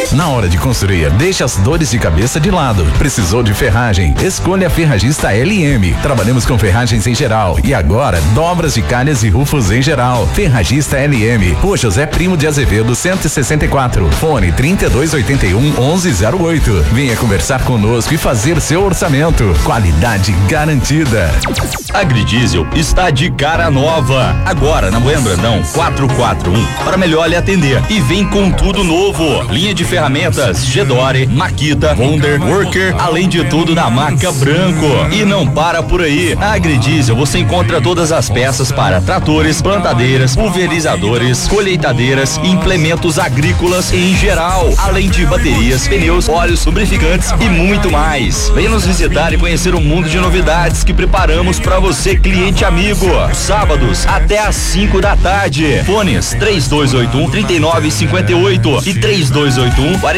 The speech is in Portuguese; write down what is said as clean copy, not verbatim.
Na hora de construir, deixe as dores de cabeça de lado. Precisou de ferragem? Escolha a Ferragista LM. Trabalhamos com ferragens em geral e agora dobras de calhas e rufos em geral. Ferragista LM, Rua José Primo de Azevedo 164. Fone 3281-1108. Venha conversar conosco e fazer seu orçamento. Qualidade garantida. Agridiesel está de cara nova. Agora na Bueno Brandão 441 para melhor lhe atender. E vem com tudo novo. Linha de ferramentas Gedore, Makita, Wonder, Worker, além de tudo na marca Branco. E não para por aí. Na Agridiesel você encontra todas as peças para tratores, plantadeiras, pulverizadores, colheitadeiras e implementos agrícolas em geral. Além de baterias, pneus, óleos, lubrificantes e muito mais. Venha nos visitar e conhecer um mundo de novidades que preparamos para você, cliente amigo. Sábados até às 5 da tarde. Fones 3281-3958 e 3281